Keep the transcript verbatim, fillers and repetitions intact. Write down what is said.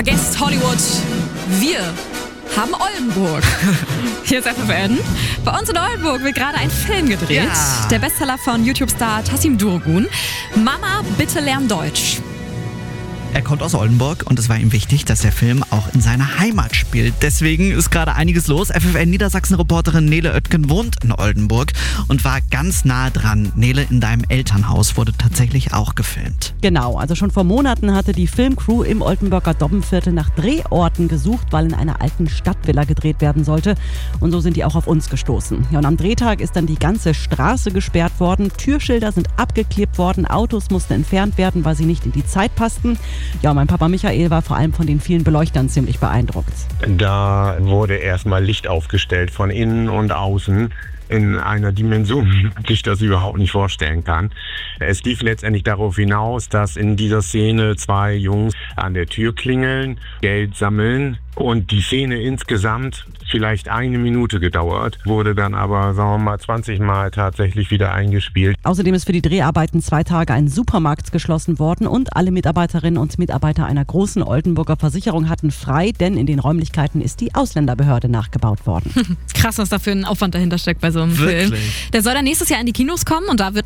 Vergesst Hollywood. Wir haben Oldenburg. Hier ist F F N. Bei uns in Oldenburg wird gerade ein Film gedreht. Ja. Der Bestseller von YouTube-Star Tassim Durgun. Mama, bitte lern Deutsch. Er kommt aus Oldenburg und es war ihm wichtig, dass der Film auch in seiner Heimat spielt. Deswegen ist gerade einiges los. F F N Niedersachsen-Reporterin Nele Oetken wohnt in Oldenburg und war ganz nah dran. Nele, in deinem Elternhaus wurde tatsächlich auch gefilmt. Genau, also schon vor Monaten hatte die Filmcrew im Oldenburger Dobbenviertel nach Drehorten gesucht, weil in einer alten Stadtvilla gedreht werden sollte. Und so sind die auch auf uns gestoßen. Ja, und am Drehtag ist dann die ganze Straße gesperrt worden. Türschilder sind abgeklebt worden. Autos mussten entfernt werden, weil sie nicht in die Zeit passten. Ja, mein Papa Michael war vor allem von den vielen Beleuchtern ziemlich beeindruckt. Da wurde erstmal Licht aufgestellt von innen und außen in einer Dimension, die ich das überhaupt nicht vorstellen kann. Es lief letztendlich darauf hinaus, dass in dieser Szene zwei Jungs an der Tür klingeln, Geld sammeln und die Szene insgesamt vielleicht eine Minute gedauert, wurde dann aber, sagen wir mal, zwanzig Mal tatsächlich wieder eingespielt. Außerdem ist für die Dreharbeiten zwei Tage ein Supermarkt geschlossen worden und alle Mitarbeiterinnen und Mitarbeiter einer großen Oldenburger Versicherung hatten frei, denn in den Räumlichkeiten ist die Ausländerbehörde nachgebaut worden. Krass, was da für ein Aufwand dahinter steckt bei so einem Wirklich? Film. Der soll dann nächstes Jahr in die Kinos kommen und da wird